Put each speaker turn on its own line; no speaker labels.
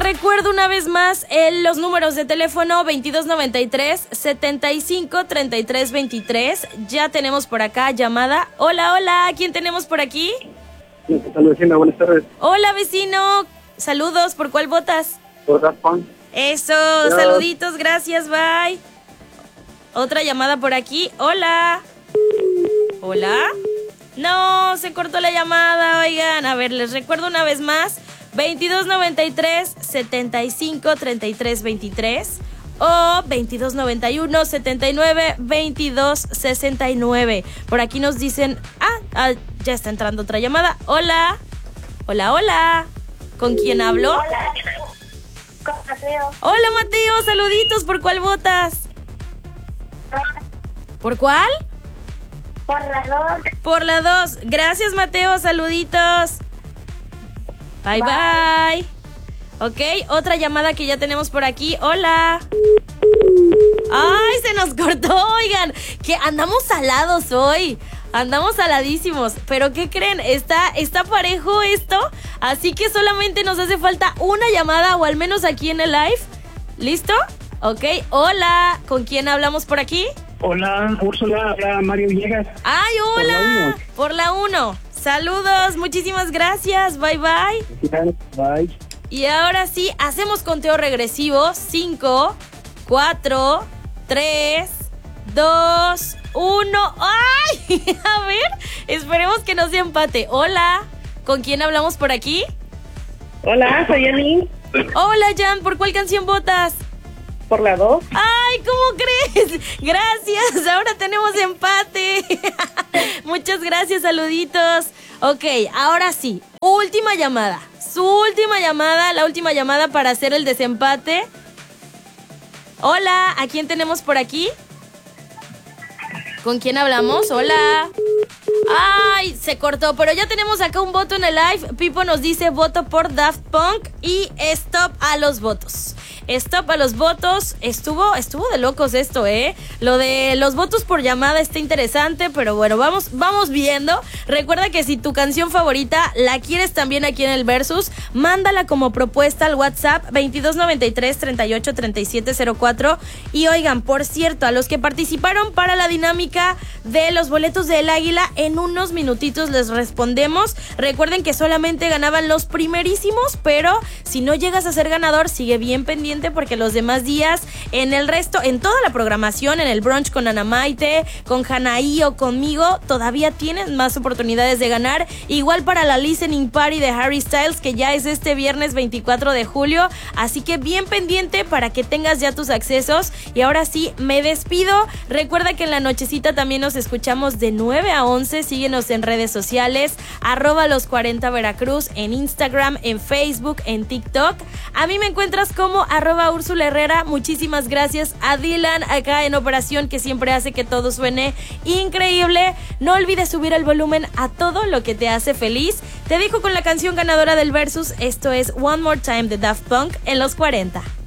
recuerdo una vez más los números de teléfono 2293 75 33 23. Ya tenemos por acá llamada. Hola, hola, ¿quién tenemos por aquí?
¿Qué tal, vecina? Buenas tardes.
Hola, vecino. Saludos, ¿por cuál votas?
Por Daft Punk.
Eso, adiós. Saluditos, gracias, bye. Otra llamada por aquí. Hola. Hola. No, se cortó la llamada, oigan. A ver, les recuerdo una vez más. 2293 75 33 23 o 2291 79 22 69. Por aquí nos dicen, ya está entrando otra llamada. Hola. Hola, hola. ¿Con quién hablo?
Hola. Con Mateo.
Hola, Mateo, saluditos. ¿Por cuál votas? ¿Por cuál?
Por la 2.
Por la 2. Gracias, Mateo, saluditos. Bye, bye. Ok, otra llamada que ya tenemos por aquí. Hola. Ay, se nos cortó, oigan. Que andamos salados hoy. Andamos saladísimos. Pero ¿qué creen? Está parejo esto. Así que solamente nos hace falta una llamada, o al menos aquí en el live. ¿Listo? Ok, hola. ¿Con quién hablamos por aquí?
Hola, Úrsula, habla Mario Villegas.
¡Ay, hola! Por la 1. Saludos, muchísimas gracias. Bye, bye.
Bye.
Y ahora sí, hacemos conteo regresivo. 5, 4, 3, 2, 1. ¡Ay! A ver, esperemos que no sea empate. Hola, ¿con quién hablamos por aquí?
Hola, soy Janine.
Hola, Jan, ¿por cuál canción votas?
Por la 2.
¡Ay, ¿cómo crees? Gracias, ahora tenemos empate. Muchas gracias, saluditos. Ok, ahora sí, última llamada. Su última llamada, la última llamada para hacer el desempate. Hola, ¿a quién tenemos por aquí? ¿Con quién hablamos? Hola. Ay, se cortó, pero ya tenemos acá un voto en el live. Pipo nos dice voto por Daft Punk y stop a los votos. Stop a los votos. Estuvo de locos esto, ¿eh? Lo de los votos por llamada está interesante, pero bueno, vamos viendo. Recuerda que si tu canción favorita la quieres también aquí en el Versus, mándala como propuesta al WhatsApp 2293 38 37 04. Y oigan, por cierto, a los que participaron para la dinámica de los boletos del Águila, en unos minutitos les respondemos. Recuerden que solamente ganaban los primerísimos, pero si no llegas a ser ganador, sigue bien pendiente, porque los demás días, en el resto, en toda la programación, en el brunch con Ana Maite, con Hanaí o conmigo, todavía tienen más oportunidades de ganar. Igual para la Listening Party de Harry Styles, que ya es este viernes 24 de julio. Así que bien pendiente para que tengas ya tus accesos. Y ahora sí, me despido. Recuerda que en la nochecita también nos escuchamos de 9 a 11. Síguenos en redes sociales, @los40 Veracruz, en Instagram, en Facebook, en TikTok. A mí me encuentras como @Úrsula Herrera. Muchísimas gracias a Dylan acá en operación, que siempre hace que todo suene increíble. No olvides subir el volumen a todo lo que te hace feliz. Te dejo con la canción ganadora del Versus. Esto es One More Time de Daft Punk en los 40.